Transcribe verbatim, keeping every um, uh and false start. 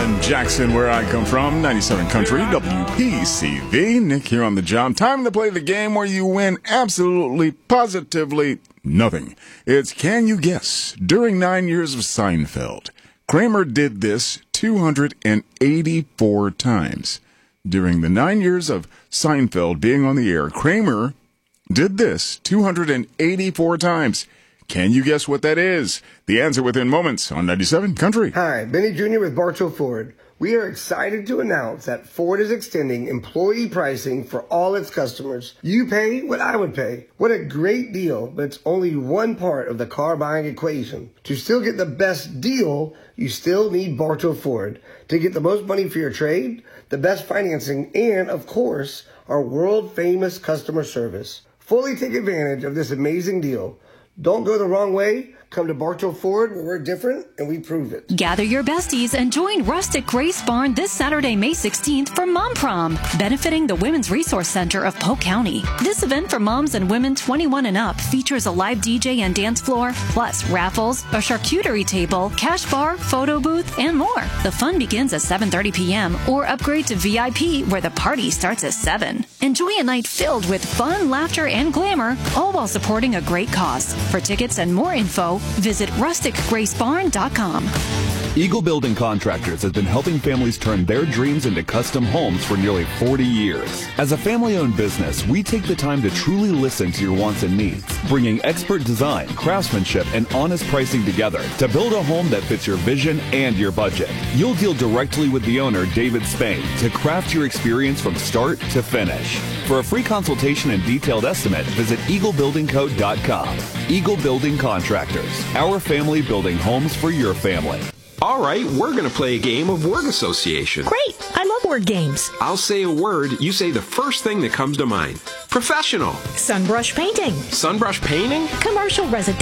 in Jackson, where I come from, ninety-seven Country, W P C V. Nick here on the job. Time to play the game where you win absolutely, positively nothing. It's Can You Guess? During nine years of Seinfeld, Kramer did this two hundred eighty-four times. During the nine years of Seinfeld being on the air, Kramer did this two hundred eighty-four times. Can you guess what that is? The answer within moments on ninety-seven Country. Hi, Benny Junior with Bartow Ford. We are excited to announce that Ford is extending employee pricing for all its customers. You pay what I would pay. What a great deal, but it's only one part of the car buying equation. To still get the best deal, you still need Bartow Ford. To get the most money for your trade, the best financing, and, of course, our world-famous customer service. Fully take advantage of this amazing deal. Don't go the wrong way. Come to Bartow Ford, where we're different, and we prove it. Gather your besties and join Rustic Grace Barn this Saturday, May sixteenth for Mom Prom, benefiting the Women's Resource Center of Polk County. This event for moms and women twenty-one and up features a live D J and dance floor, plus raffles, a charcuterie table, cash bar, photo booth, and more. The fun begins at seven thirty p.m. or upgrade to V I P, where the party starts at seven. Enjoy a night filled with fun, laughter, and glamour, all while supporting a great cause. For tickets and more info, visit rustic grace barn dot com. Eagle Building Contractors has been helping families turn their dreams into custom homes for nearly forty years. As a family-owned business, we take the time to truly listen to your wants and needs, bringing expert design, craftsmanship, and honest pricing together to build a home that fits your vision and your budget. You'll deal directly with the owner, David Spain, to craft your experience from start to finish. For a free consultation and detailed estimate, visit eagle building co dot com. Eagle Building Contractors, our family building homes for your family. All right, we're going to play a game of word association. Great. I love word games. I'll say a word. You say the first thing that comes to mind. Professional. Sunbrush painting. Sunbrush painting? Commercial residential.